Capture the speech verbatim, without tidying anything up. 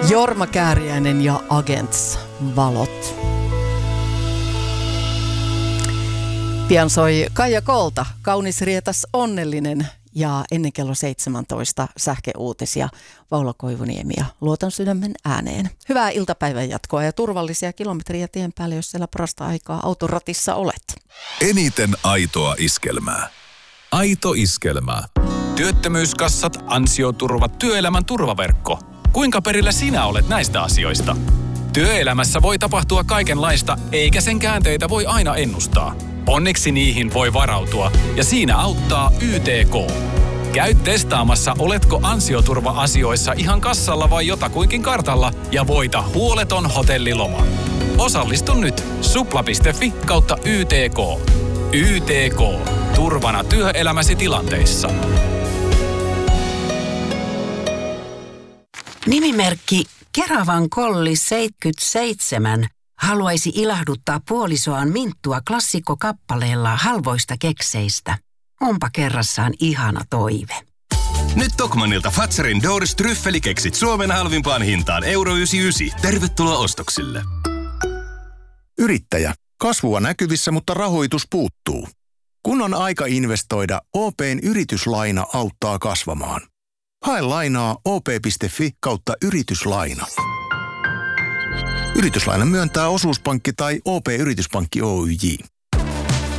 Jorma Kääriäinen ja Agents, Valot. Pian soi Kaija Kolta, Kaunis, rietas, onnellinen, ja ennen kello seitsemäntoista sähköuutisia Vaulo Koivuniemi ja Luotan sydämen ääneen. Hyvää iltapäivän jatkoa ja turvallisia kilometriä tien päälle, jos siellä parasta aikaa autoratissa olet. Eniten aitoa iskelmää. Aito iskelmää. Työttömyyskassat, ansioturvat, työelämän turvaverkko. Kuinka perillä sinä olet näistä asioista? Työelämässä voi tapahtua kaikenlaista, eikä sen käänteitä voi aina ennustaa. Onneksi niihin voi varautua, ja siinä auttaa Y T K. Käy testaamassa, oletko ansioturva-asioissa ihan kassalla vai jotakuinkin kartalla, ja voita huoleton hotelliloma. Osallistu nyt supla piste fi kautta Y T K. Y T K. Turvana työelämäsi tilanteissa. Nimimerkki Keravan Kolli seitsemänkymmentäseitsemän haluaisi ilahduttaa puolisoaan Minttua klassikkokappaleella halvoista kekseistä. Onpa kerrassaan ihana toive. Nyt Tokmannilta Fatserin Doris Tryffelikeksit Suomen halvimpaan hintaan euro yhdeksänkymmentäyhdeksän. Tervetuloa ostoksille. Yrittäjä. Kasvua näkyvissä, mutta rahoitus puuttuu. Kun on aika investoida, O P:n yrityslaina auttaa kasvamaan. Hae lainaa op piste fi kautta yrityslaina. Yrityslaina myöntää osuuspankki tai O P Yrityspankki Oyj.